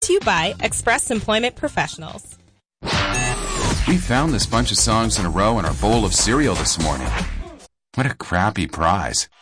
To you by Express Employment Professionals. We found this bunch of songs in a row in our bowl of cereal this morning. What a crappy prize.